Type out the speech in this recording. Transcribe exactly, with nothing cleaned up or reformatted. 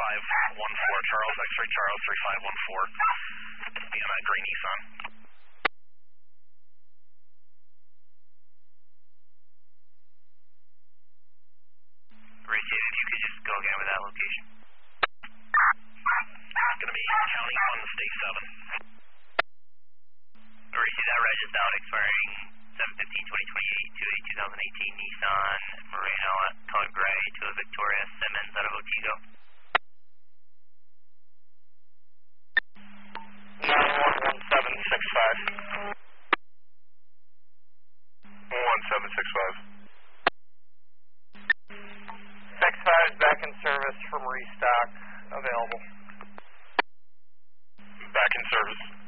five one four, Charles, X-ray Charles, three five one four. Be on that green Nissan. Racing, if you could just go again with that location. It's going to be County one, State seven. Racing, that reg is down, expiring seven fifteen twenty twenty-eight to a two thousand eighteen Nissan Murano color gray to a Victoria Simmons out of Otsego. nine one one seven six five. one seven six five. six five is back in service from restock, available. Back in service.